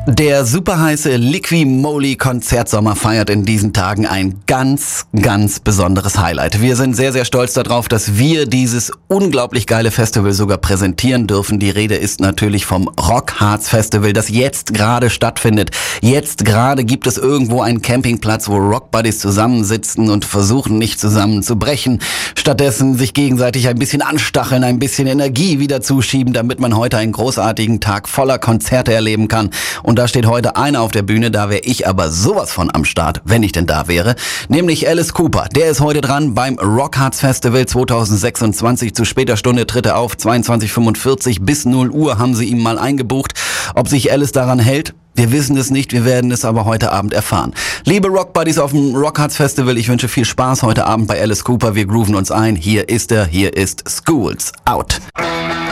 Der superheiße Liqui-Moly Konzertsommer feiert in diesen Tagen ein ganz besonderes Highlight. Wir sind sehr stolz darauf, dass wir dieses unglaublich geile Festival sogar präsentieren dürfen. Die Rede ist natürlich vom Rockharz Festival, das jetzt gerade stattfindet. Jetzt gerade gibt es irgendwo einen Campingplatz, wo Rockbuddies zusammensitzen und versuchen nicht zusammenzubrechen. Stattdessen sich gegenseitig ein bisschen anstacheln, ein bisschen Energie wieder zuschieben, damit man heute einen großartigen Tag voller Konzerte erleben kann. Und da steht heute einer auf der Bühne, da wäre ich aber sowas von am Start, wenn ich denn da wäre, nämlich Alice Cooper. Der ist heute dran beim Rockharz Festival 2026. Zu später Stunde tritt er auf, 22:45 bis 0 Uhr haben sie ihm mal eingebucht. Ob sich Alice daran hält? Wir wissen es nicht, wir werden es aber heute Abend erfahren. Liebe Rockbuddies auf dem Rockharz Festival, ich wünsche viel Spaß heute Abend bei Alice Cooper. Wir grooven uns ein. Hier ist er, hier ist Schools Out.